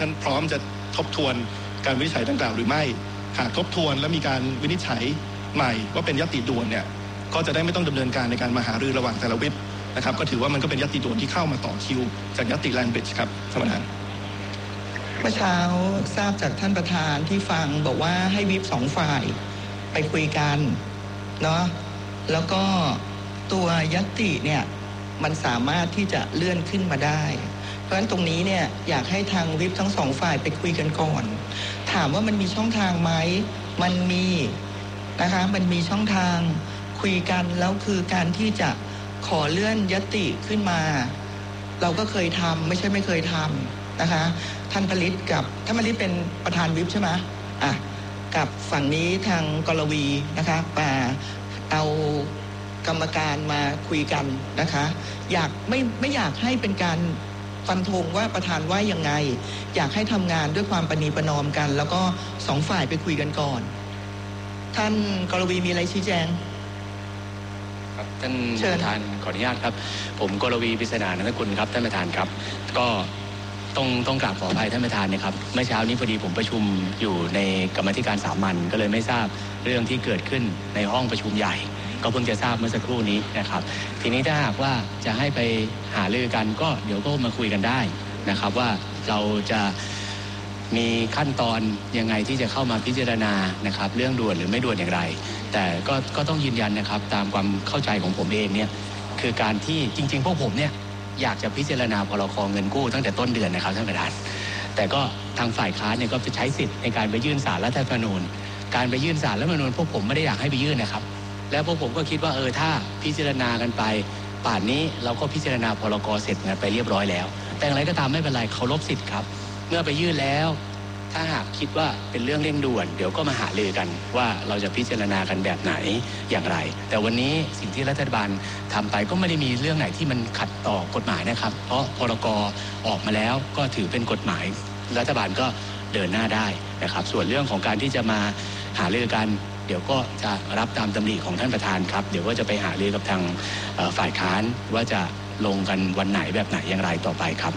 ท่านพร้อมจะทบทวนการวินิจฉัยดังกล่าวหรือไม่หากทบทวนและมีการวินิจฉัยใหม่ว่าเป็นญัตติด่วนเนี่ยก็จะได้ไม่ต้องดำเนินการในการมาหารือระหว่างแต่ละวิปนะครับก็ถือว่ามันก็เป็นญัตติด่วนที่เข้ามาต่อคิวจากญัตติแลนบริดจ์ครับท่านประธานเมื่อเช้าทราบจากท่านประธานที่ฟังบอกว่าให้วิป2ฝ่ายไปคุยกันเนาะแล้วก็ตัวญัตติเนี่ยมันสามารถที่จะเลื่อนขึ้นมาได้เพราะฉะนั้นตรงนี้เนี่ยอยากให้ทางวิปทั้ง2ฝ่ายไปคุยกันก่อนถามว่ามันมีช่องทางไหมมันมีนะคะมันมีช่องทางคุยกันแล้วคือการที่จะขอเลื่อนญัตติขึ้นมาเราก็เคยทำไม่ใช่ไม่เคยทำนะคะท่านผลิตกับท่านผลิตเป็นประธานวิปใช่ไหมกับฝั่งนี้ทางกรวีนะคะมาเอากรรมการมาคุยกันนะคะไม่อยากให้เป็นการฟันธงว่าประธานว่ายังไงอยากให้ทำงานด้วยความประนีประนอมกันแล้วก็2ฝ่ายไปคุยกันก่อนท่านกรวีมีอะไรชี้แจงครับท่านประธานขออนุญาตครับผมกรวี ปริศนานันทกุลครับท่านประธานครับก็ต้องกราบขออภัยท่านประธานนะครับเมื่อเช้านี้พอดีผมประชุมอยู่ในกรรมาธิการสามัญก็เลยไม่ทราบเรื่องที่เกิดขึ้นในห้องประชุมใหญ่ก็เพิ่งจะทราบเมื่อสักครู่นี้นะครับทีนี้ถ้าหากว่าจะให้ไปหารือกันก็เดี๋ยวก็มาคุยกันได้นะครับว่าเราจะมีขั้นตอนยังไงที่จะเข้ามาพิจารณานะครับเรื่องด่วนหรือไม่ด่วนอย่างไรแต่ก็ต้องยืนยันนะครับตามความเข้าใจของผมเองเนี่ยคือการที่จริงๆพวกผมเนี่ยอยากจะพิจารณาพรก.เงินกู้ตั้งแต่ต้นเดือนนะครับท่านประธานแต่ก็ทางฝ่ายค้านเนี่ยก็จะใช้สิทธิ์ในการไปยื่นศาลรัฐธรรมนูญการไปยื่นศาลรัฐธรรมนูญพวกผมไม่ได้อยากให้ไปยื่นนะครับแล้วพวกผมก็คิดว่าถ้าพิจารณากันไปป่านนี้เราก็พิจารณาพรก.เสร็จกันไปเรียบร้อยแล้วแต่อย่างไรก็ตามไม่เป็นไรเคารพสิทธิ์ครับเมื่อไปยื่นแล้วถ้าหากคิดว่าเป็นเรื่องเร่งด่วนเดี๋ยวก็มาหารือกันว่าเราจะพิจารณากันแบบไหนอย่างไรแต่วันนี้สิ่งที่รัฐบาลทำไปก็ไม่ได้มีเรื่องไหนที่มันขัดต่อกฎหมายนะครับเพราะพรก.ออกมาแล้วก็ถือเป็นกฎหมายรัฐบาลก็เดินหน้าได้นะครับส่วนเรื่องของการที่จะมาหารือกันเดี๋ยวก็จะรับตามตำหนิของท่านประธานครับเดี๋ยวก็จะไปหารือกับทางฝ่ายค้านว่าจะลงกันวันไหนแบบไหนอย่างไรต่อไปครับ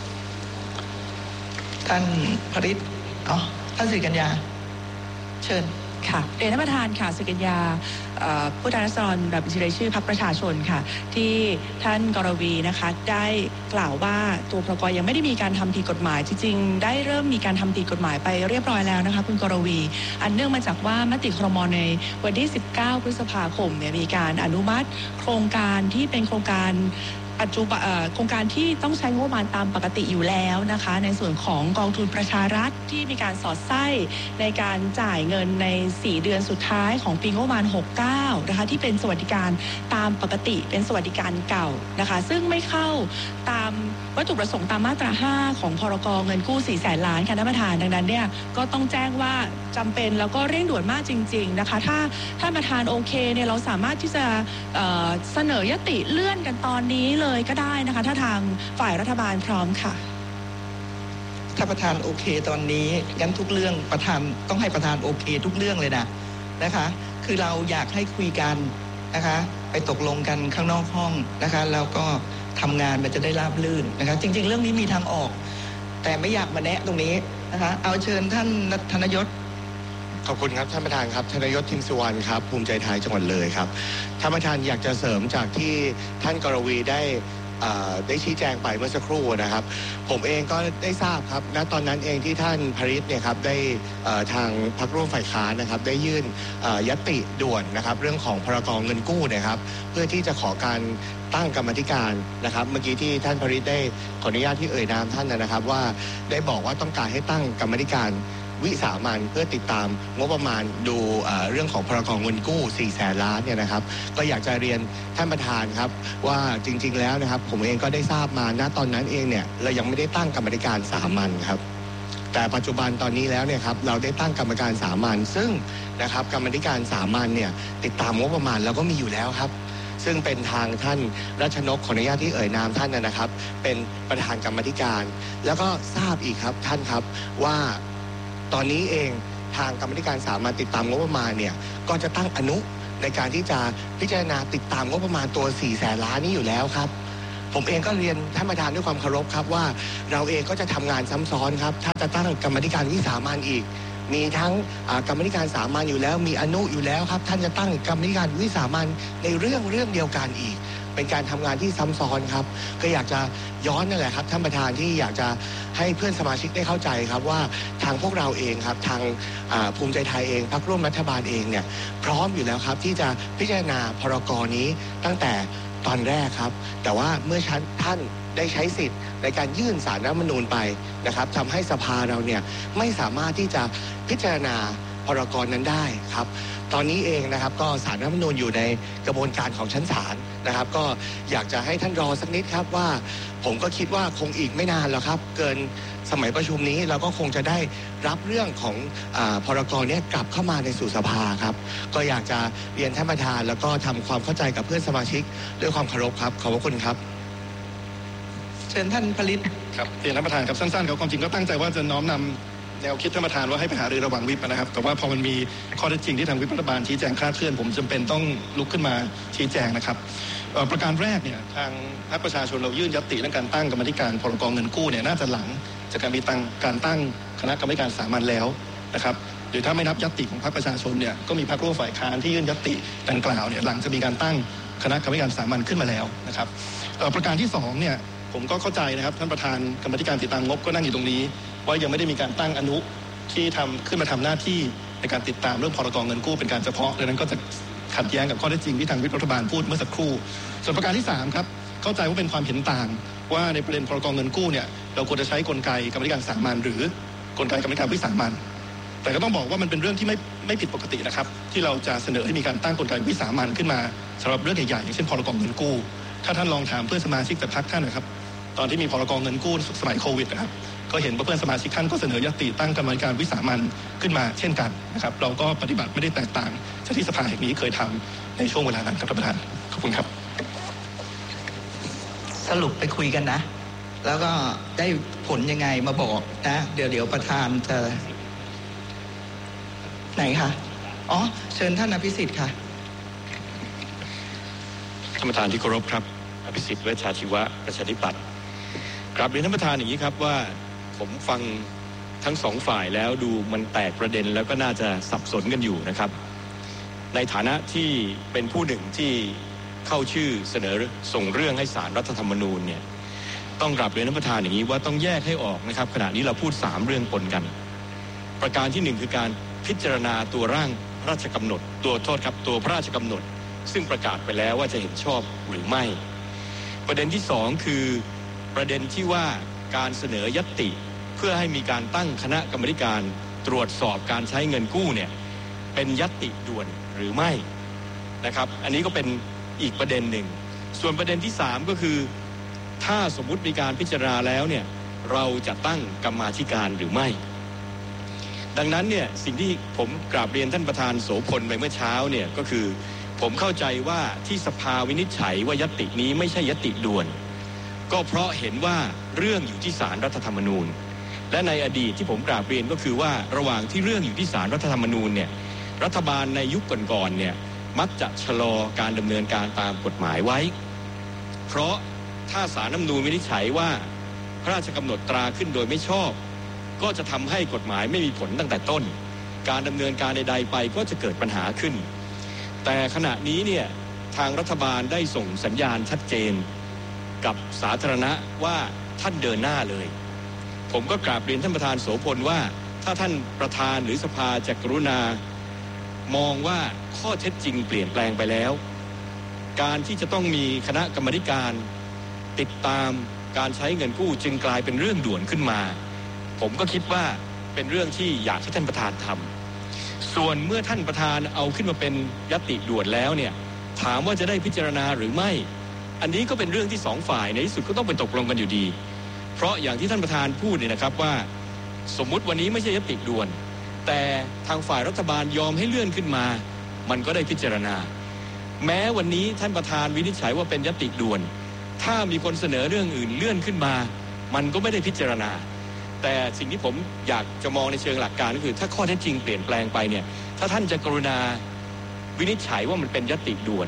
ท่านผลิตท่านสิริกัญญาเชิญค่ะเรียนท่านประธานค่ะสิริกัญญาผู้แทนราษฎรแบบบัญชีรายชื่อพรรคประชาชนค่ะที่ท่านกรวีนะคะได้กล่าวว่าตัวพรก.ยังไม่ได้มีการทำผิดกฎหมายจริงๆได้เริ่มมีการทำผิดกฎหมายไปเรียบร้อยแล้วนะคะคุณกรวีอันเนื่องมาจากว่ามติครม.ในวันที่19พฤษภาคมเนี่ยมีการอนุมัติโครงการที่เป็นโครงการปัจจุบันโครงการที่ต้องใช้งบประมาณตามปกติอยู่แล้วนะคะในส่วนของกองทุนประชารัฐที่มีการสอดไส้ในการจ่ายเงินใน4เดือนสุดท้ายของปีงบประมาณ69นะคะที่เป็นสวัสดิการตามปกติเป็นสวัสดิการเก่านะคะซึ่งไม่เข้าตามวัตถุประสงค์ตามมาตรา5ของพรก.เงินกู้400,000 ล้านค่ะท่านประธานดังนั้นเนี่ยก็ต้องแจ้งว่าจำเป็นแล้วก็เร่งด่วนมากจริงๆนะคะถ้าท่านประธานโอเคเนี่ยเราสามารถที่จะเสนอยติเลื่อนกันตอนนี้เลยก็ได้นะคะถ้าทางฝ่ายรัฐบาลพร้อมค่ะถ้าประธานโอเคตอนนี้งั้นทุกเรื่องประธานต้องให้ประธานโอเคทุกเรื่องเลยนะคะคือเราอยากให้คุยกันนะคะไปตกลงกันข้างนอกห้องนะคะแล้วก็ทำงานมันจะได้ราบรื่นนะคะจริงๆเรื่องนี้มีทางออกแต่ไม่อยากมาแนะตรงนี้นะคะเอาเชิญท่านธนยศขอบคุณครับท่านประธานครับธนยศ ทิมสุวรรณครับภูมิใจไทยจังหวัดเลยครับท่านประธานอยากจะเสริมจากที่ท่านกรวีได้ชี้แจงไปเมื่อสักครู่นะครับผมเองก็ได้ทราบครับณตอนนั้นเองที่ท่านพริตเนี่ยครับได้ทางพรรคร่วมฝ่ายค้านนะครับได้ยื่นญัตติด่วนนะครับเรื่องของพรก.เงินกู้นะครับเพื่อที่จะขอการตั้งกรรมธิการนะครับเมื่อกี้ที่ท่านพริตได้ขออนุญาตที่เอ่ยนามท่านนะครับว่าได้บอกว่าต้องการให้ตั้งกรรมธิการวิสามัญเพื่อติดตามงบประมาณดูเรื่องของพรก.เงินกู้400,000 ล้านเนี่ยนะครับก็อยากจะเรียนท่านประธานครับว่าจริงๆแล้วนะครับผมเองก็ได้ทราบมาณตอนนั้นเองเนี่ยเรายังไม่ได้ตั้งกรรมการสามัญครับแต่ปัจจุบันตอนนี้แล้วเนี่ยครับเราได้ตั้งกรรมการสามัญซึ่งนะครับกรรมการสามัญเนี่ยติดตามงบประมาณเราก็มีอยู่แล้วครับซึ่งเป็นทางท่านรัชนกขออนุญาตที่เอ่ยนามท่านนะครับเป็นประธานกรรมการแล้วก็ทราบอีกครับท่านครับว่าตอนนี้เองทางกรรมการสามัญติดตามงบประมาณเนี่ยก็จะตั้งอนุในการที่จะพิจารณาติดตามงบประมาณตัว400,000 ล้านนี้อยู่แล้วครับผมเองก็เรียนท่านประธานด้วยความเคารพครับว่าเราเองก็จะทำงานซ้ำซ้อนครับถ้าจะตั้งกรรมธิการวิสามัญอีกมีทั้งกรรมธิการสามัญอยู่แล้วมีอนุอยู่แล้วครับท่านจะตั้งกรรมธิการวิสามัญในเรื่องเดียวกันอีกเป็นการทำงานที่ซ้ำซ้อนครับก็อยากจะย้อนนั่นแหละครับท่านประธานที่อยากจะให้เพื่อนสมาชิกได้เข้าใจครับว่าทางพวกเราเองครับทางภูมิใจไทยเองพรรคร่วมรัฐบาลเองเนี่ยพร้อมอยู่แล้วครับที่จะพิจารณาพรกนี้ตั้งแต่ตอนแรกครับแต่ว่าเมื่อท่านได้ใช้สิทธิ์ในการยื่นศาลรัฐธรรมนูญไปนะครับทำให้สภาเราเนี่ยไม่สามารถที่จะพิจารณาพรกนั้นได้ครับตอนนี้เองนะครับก็ศาลรัฐธรรมนูญอยู่ในกระบวนการของชั้นศาลนะครับก็อยากจะให้ท่านรอสักนิดครับว่าผมก็คิดว่าคงอีกไม่นานแล้วครับเกินสมัยประชุมนี้เราก็คงจะได้รับเรื่องของพรกนี้กลับเข้ามาในสู่สภาครับก็อยากจะเรียนท่านประธานแล้วก็ทำความเข้าใจกับเพื่อนสมาชิกด้วยความเคารพครับขอบพระคุณครับเชิญท่านผลิตครับเรียนท่านประธานครับสั้นๆครับความจริงก็ตั้งใจว่าจะน้อมนำแนวคิดท่านประธานว่าให้ไปหารือระหว่างวิปนะครับแต่ว่าพอมันมีข้อเท็จจริงที่ทางวิปรัฐบาลชี้แจงคลาดเคลื่อนผมจำเป็นต้องลุกขึ้นมาชี้แจงนะครับประการแรกเนี่ยทางพรรคประชาชนเรายื่นญัตติเรื่องการตั้งกรรมธิการพรกเงินกู้เนี่ยน่าจะหลังจากการมีการตั้งคณะกรรมการสามัญแล้วนะครับหรือถ้าไม่นับญัตติของพรรคประชาชนเนี่ยก็มีพรรคร่วมฝ่ายค้านที่ยื่นญัตติดังกล่าวเนี่ยหลังจะมีการตั้งคณะกรรมการสามัญขึ้นมาแล้วนะครับประการที่2เนี่ยผมก็เข้าใจนะครับท่านประธานกรรมธิการติดตามงบก็นั่งอยู่ตรงนี้ว่ายังไม่ได้มีการตั้งอนุที่ทำขึ้นมาทำหน้าที่ในการติดตามเรื่องพรกเงินกู้เป็นการเฉพาะดังนั้นก็จะขัดแย้งกับข้อเท็จจริงที่ทางวิปรัฐบาลพูดเมื่อสักครู่ส่วนประการที่3ครับเข้าใจว่าเป็นความเห็นต่างว่าในประเด็นพรกเงินกู้เนี่ยเราควรจะใช้กลไกกรรมธิการสามัญหรือกลไกกรรมธิการวิสามัญแต่ก็ต้องบอกว่ามันเป็นเรื่องที่ไม่ผิดปกตินะครับที่เราจะเสนอให้มีการตั้งกลไกวิสามัญขึ้นมาสำหรับเรื่องใหญ่ๆอย่างเช่นพรกเงินกู้ถ้าท่านลองถามเพื่อนสมาชิกจากพรรคท่านนะครับตอนที่มีพรกเงินกู้สมัยโควิดนะครับก็เห็นว่าเพื่อนสมาชิกท่านก็เสนอญัตติตั้งกรรมการวิสามัญขึ้นมาเช่นกันนะครับเราก็ปฏิบัติไม่ได้แตกต่างจากที่สภาแห่งนี้เคยทำในช่วงเวลานั้นครับท่านประธานขอบคุณครับสรุปไปคุยกันนะแล้วก็ได้ผลยังไงมาบอกนะเดี๋ยวประธานจะไหนคะอ๋อเชิญท่านอภิสิทธิ์ค่ะท่านประธานที่เคารพครับอภิสิทธิ์เวชชาชีวะประชาธิปัตย์กราบเรียนท่านประธานอย่างนี้ครับว่าผมฟังทั้งสองฝ่ายแล้วดูมันแตกประเด็นแล้วก็น่าจะสับสนกันอยู่นะครับในฐานะที่เป็นผู้หนึ่งที่เข้าชื่อเสนอส่งเรื่องให้ศาลรัฐธรรมนูญเนี่ยต้องกราบเรียนท่านประธานอย่างนี้ว่าต้องแยกให้ออกนะครับขณะนี้เราพูด3เรื่องปนกันประการที่1คือการพิจารณาตัวร่างพระราชกำหนดตัวพระราชกำหนดซึ่งประกาศไปแล้วว่าจะเห็นชอบหรือไม่ประเด็นที่2คือประเด็นที่ว่าการเสนอญัตติเพื่อให้มีการตั้งคณะกรรมการตรวจสอบการใช้เงินกู้เนี่ยเป็นญัตติด่วนหรือไม่นะครับอันนี้ก็เป็นอีกประเด็นหนึ่งส่วนประเด็นที่3ก็คือถ้าสมมุติมีการพิจารณาแล้วเนี่ยเราจะตั้งกรรมาธิการหรือไม่ดังนั้นเนี่ยสิ่งที่ผมกราบเรียนท่านประธานโสพลไปเมื่อเช้าเนี่ยก็คือผมเข้าใจว่าที่สภาวินิจฉัยว่าญัตตินี้ไม่ใช่ญัตติด่วนก็เพราะเห็นว่าเรื่องอยู่ที่ศาลรัฐธรรมนูญและในอดีตที่ผมกราบเรียนก็คือว่าระหว่างที่เรื่องอยู่ที่ศาลรัฐธรรมนูญเนี่ยรัฐบาลในยุคก่อนๆเนี่ยมักจะชะลอการดำเนินการตามกฎหมายไว้เพราะถ้าศาลรัฐธรรมนูญวินิจฉัยว่าพระราชกำหนดตราขึ้นโดยไม่ชอบก็จะทำให้กฎหมายไม่มีผลตั้งแต่ต้นการดำเนินการใดๆไปก็จะเกิดปัญหาขึ้นแต่ขณะนี้เนี่ยทางรัฐบาลได้ส่งสัญญาณชัดเจนกับสาธารณะว่าท่านเดินหน้าเลยผมก็กราบเรียนท่านประธานโสพลว่าถ้าท่านประธานหรือสภาจะกรุณามองว่าข้อเท็จจริงเปลี่ยนแปลงไปแล้วการที่จะต้องมีคณะกรรมการติดตามการใช้เงินกู้จึงกลายเป็นเรื่องด่วนขึ้นมาผมก็คิดว่าเป็นเรื่องที่อยากให้ท่านประธานทำส่วนเมื่อท่านประธานเอาขึ้นมาเป็นญัตติด่วนแล้วเนี่ยถามว่าจะได้พิจารณาหรือไม่อันนี้ก็เป็นเรื่องที่2ฝ่ายในที่สุดก็ต้องไปตกลงกันอยู่ดีเพราะอย่างที่ท่านประธานพูดเนี่ยนะครับว่าสมมุติวันนี้ไม่ใช่ญัตติด่วนแต่ทางฝ่ายรัฐบาลยอมให้เลื่อนขึ้นมามันก็ได้พิจารณาแม้วันนี้ท่านประธานวินิจฉัยว่าเป็นญัตติด่วนถ้ามีคนเสนอเรื่องอื่นเลื่อนขึ้นมามันก็ไม่ได้พิจารณาแต่สิ่งที่ผมอยากจะมองในเชิงหลักการก็คือถ้าข้อเท็จจริงเปลี่ยนแปลงไปเนี่ยถ้าท่านจะกรุณาวินิจฉัยว่ามันเป็นญัตติด่วน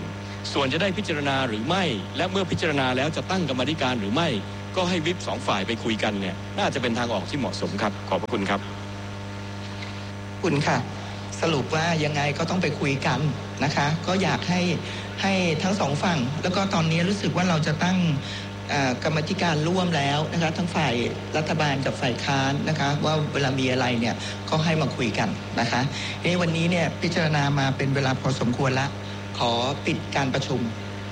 ส่วนจะได้พิจารณาหรือไม่และเมื่อพิจารณาแล้วจะตั้งกรรมาธิการหรือไม่ก็ให้วิปสองฝ่ายไปคุยกันเนี่ยน่าจะเป็นทางออกที่เหมาะสมครับขอบพระคุณครับคุณค่ะสรุปว่ายังไงก็ต้องไปคุยกันนะคะก็อยากให้ทั้งสองฝั่งแล้วก็ตอนนี้รู้สึกว่าเราจะตั้งกรรมธิการร่วมแล้วนะคะทั้งฝ่ายรัฐบาลกับฝ่ายค้านนะคะว่าเวลามีอะไรเนี่ยก็ให้มาคุยกันนะคะวันนี้เนี่ยพิจารณามาเป็นเวลาพอสมควรละขอปิดการประชุม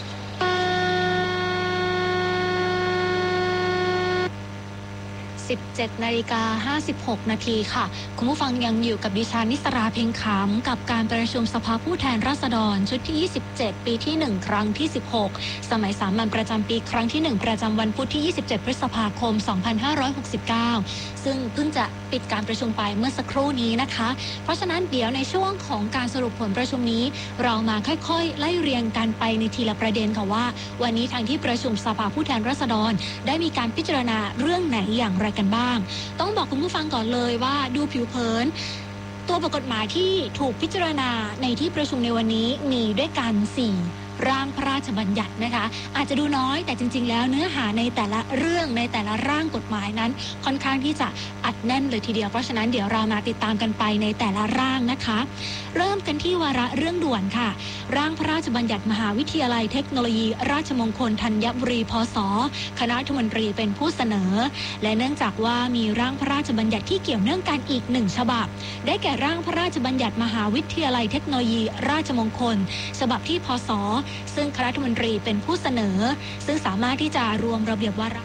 17:56 นาทีค่ะคุณผู้ฟังยังอยู่กับดิฉันนิสราเพ็งขำกับการประชุมสภาผู้แทนราษฎรชุดที่27ปีที่1ครั้งที่16สมัยสามัญประจำปีครั้งที่1ประจำวันพุธที่27พฤษภาคม2569ซึ่งเพิ่งจะปิดการประชุมไปเมื่อสักครู่นี้นะคะเพราะฉะนั้นเดี๋ยวในช่วงของการสรุปผลประชุมนี้เรามาค่อยๆไล่เรียงกันไปในทีละประเด็นค่ะว่าวันนี้ทางที่ประชุมสภาผู้แทนราษฎรได้มีการพิจารณาเรื่องไหนอย่างไรกันบ้างต้องบอกคุณผู้ฟังก่อนเลยว่าดูผิวเผินตัวบทกฎหมายที่ถูกพิจารณาในที่ประชุมในวันนี้มีด้วยกัน4ร่างพระราชบัญญัตินะคะอาจจะดูน้อยแต่จริงๆแล้วเนื้อหาในแต่ละเรื่องในแต่ละร่างกฎหมายนั้นค่อนข้างที่จะอัดแน่นเลยทีเดียวเพราะฉะนั้นเดี๋ยวเรามาติดตามกันไปในแต่ละร่างนะคะเริ่มกันที่วาระเรื่องด่วนค่ะร่างพระราชบัญญัติมหาวิทยาลัยเทคโนโลยีราชมงคลธัญบุรีพศคณะรัฐมนตรีเป็นผู้เสนอและเนื่องจากว่ามีร่างพระราชบัญญัติที่เกี่ยวเนื่องกันอีก1ฉบับได้แก่ร่างพระราชบัญญัติมหาวิทยาลัยเทคโนโลยีราชมงคลฉบับที่พศซึ่งคณะรัฐมนตรีเป็นผู้เสนอซึ่งสามารถที่จะรวมระเบียบวาระ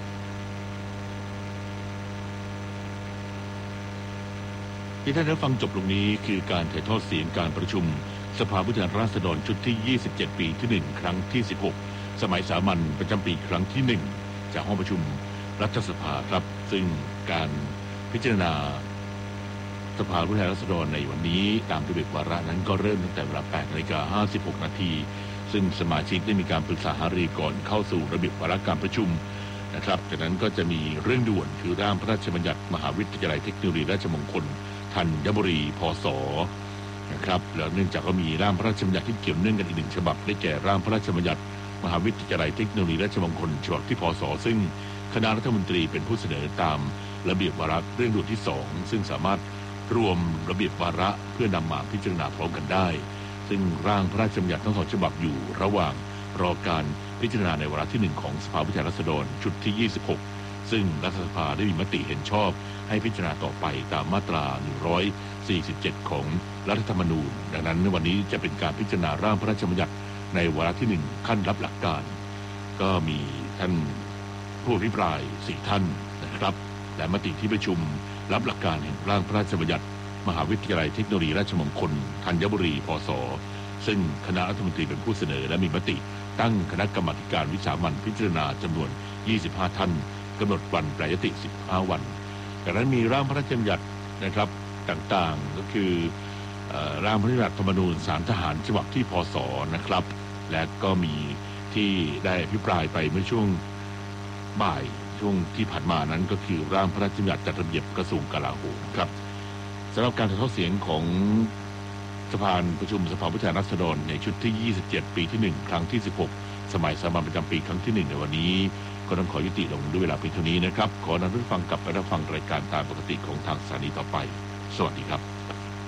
ที่ท่านได้ฟังจบลงนี้คือการถ่ายทอดเสียงการประชุมสภาผู้แทนราษฎรชุดที่27ปีที่1ครั้งที่16สมัยสามัญประจำปีครั้งที่1จากห้องประชุมรัฐสภาครับซึ่งการพิจารณาสภาผู้แทนราษฎรในวันนี้ตามระเบียบวาระนั้นก็เริ่มตั้งแต่เวลา 8:56 นาทีซึ่งสมาชิกได้มีการปรึกษาหารือก่อนเข้าสู่ระเบียบวาระการประชุมนะครับจากนั้นก็จะมีเรื่องด่วนคือร่างพระราชบัญญัติมหาวิทยาลัยเทคโนโลยีราชมงคลธัญบุรีพศนะครับแล้วเนื่องจากว่ามีร่างพระราชบัญญัติที่เกี่ยวเนื่องกันอีก1ฉบับได้แก่ร่างพระราชบัญญัติมหาวิทยาลัยเทคโนโลยีราชมงคลฉบับที่พศซึ่งคณะรัฐมนตรีเป็นผู้เสนอตามระเบียบวาระเรื่องด่วนที่2ซึ่งสามารถรวมระเบียบวาระเพื่อนำมาพิจารณาพร้อมกันได้ซึ่งร่างพระราชบัญญัติทั้ง2ฉบับอยู่ระหว่างรอการพิจารณาในวาระที่1ของสภาผู้แทนราษฎรชุดที่26ซึ่งรัฐสภาได้มีมติเห็นชอบให้พิจารณาต่อไปตามมาตรา147ของรัฐธรรมนูญดังนั้นวันนี้จะเป็นการพิจารณาร่างพระราชบัญญัติในวาระที่1ขั้นรับหลักการก็มีท่านผู้อภิปราย4ท่านนะครับและมติที่ประชุมรับหลักการแห่งร่างพระราชบัญญัติมหาวิทยาลัยเทคโนโลยีราชมงคลธัญบุรีพศซึ่งคณะรัฐมนตรีเป็นผู้เสนอและมีมติตั้งคณะกรรมาการวิสามัญพิจารณาจำนวน25ท่านกำหนดวันแปรยติ15วันจากนั้นมีร่างพระราชบัญญัตินะครับต่างๆก็คือร่างพระราชบัญญัติธรรมนูญศาลทหารฉบับที่พศนะครับและก็มีที่ได้อภิปรายไปเมื่อช่วงบ่ายช่วงที่ผ่านมานั้นก็คือร่างพระราชบัญญัติจัดระเบียบกระทรวงกลาโหมครับสำหรับการถ่ายทอดเสียงของสภาประชุมสภาผู้แทนราษฎรในชุดที่27ปีที่1ครั้งที่16สมัยสามัญประจำปีครั้งที่1ในวันนี้ก็ต้องขอยุติลงด้วยเวลาเพียงเท่านี้นะครับขอนำท่านฟังกลับไปรับฟังรายการตามปกติของทางสถานีต่อไปสวัสดีครับ